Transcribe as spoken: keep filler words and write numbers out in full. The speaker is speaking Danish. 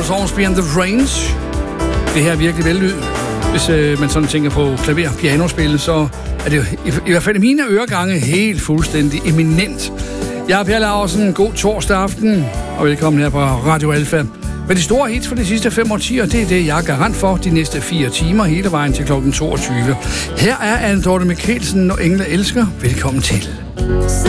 Songs Beyond the Range. Det her er virkelig vellyd. Hvis øh, man sådan tænker på klaver- og pianospil, så er det jo i, i hvert fald i mine øregange helt fuldstændig eminent. Jeg er Per Laursen. God torsdag aften, og velkommen her på Radio Alfa. Men de store hits for de sidste fem årtier, det er det, jeg er garant for de næste fire timer, hele vejen til klokken toogtyve. Her er Anne Dorthe Michelsen, Når engle elsker. Velkommen til.